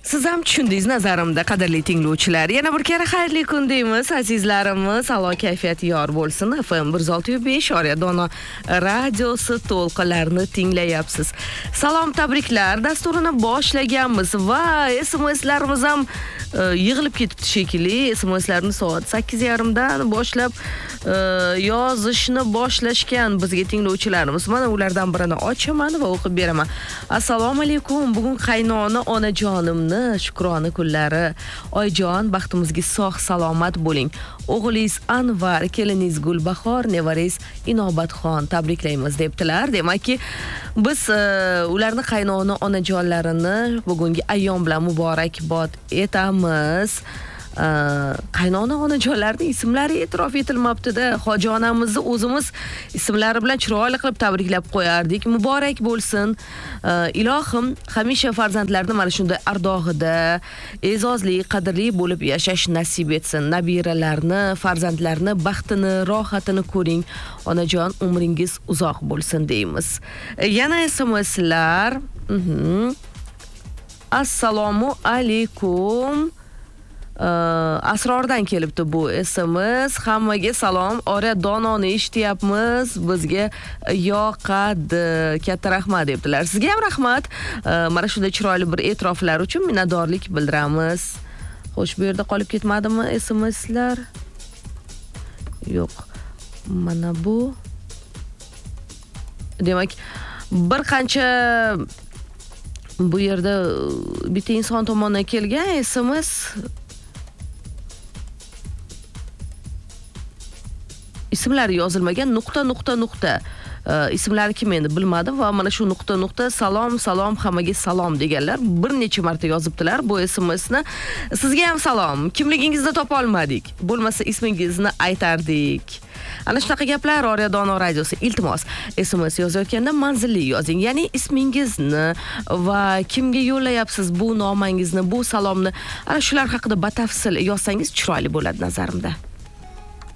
Siz ham tushundingiz nazarimda, qadrli tinglovchilar. Yana bir kere xayrli kun deymiz, azizlarimiz. A'lo kayfiyat yor bo'lsin. FM 106.5 Dono radiosi to'lqinlarini tinglayapsiz. Salom, tabriklar dasturini boshlaganmiz va SMSlarimiz ham yig'ilib ketibdi shekilli. SMSlarni soat 8:30 dan boshlab yozishni boshlashgan bizga tinglovchilarimiz. Mana ulardan birini ochaman va o'qib beraman. Assalomu alaykum. Bugun qaynona onajonimni shukrona kunlari. Oyjon, baxtimizga sog' salomat bo'ling. O'g'lingiz Anvar, keliningiz Gulbahor, nevarangiz Inobatxon tabriklaymiz debdilar. Demakki, biz ularni qaynona onajonlarini bugungi ayyom bilan muborakbod etamiz. Qaynona onajonlarning ismlari e'tirof etilmabdi-da. Hoji onamizni o'zimiz ismlari bilan chiroyli qilib tabriklab qo'yardik. Muborak bo'lsin. Ilohim hamisha farzandlarni mana shunday ardog'ida e'zozli, qadrli bo'lib yashash nasib etsin. Nabiralarni, farzandlarni baxtini, rohatini ko'ring. Onajon, umringiz uzoq bo'lsin deymiz. Yana SMSlar. Assalomu alaykum. Asrordan kelibdi bu SMS. Hammaga salom. Ora Dononi eshityapmiz. Bizga yoqadi. Katta rahmat debdilar. Sizga ham rahmat. Mana shunday chiroyli bir e'tiroflar uchun minnatdorlik bildiramiz. Xo'sh, bu yerda qolib ketmadimi SMSlar? Yo'q. Mana bu. Demak, bir qancha bu yerda bitta inson tomonidan kelgan SMS ismlari yozilmagan, nuqta ismlari kim endi bilmadim va mana shu nuqta salom hammaga salom deganlar bir necha marta yozibdilar bu SMSni. Sizga ham salom. Kimligingizni topa olmadik. Bo'lmasa ismingizni aytardik. Ana shunaqa gaplar Dono radiosi. Iltimos, SMS yozayotganda manzilli yozing. Ya'ni ismingizni va kimga yo'llayapsiz bu nomangizni, bu salomni, ana shular haqida batafsil yozsangiz chiroyli bo'ladi nazarimda.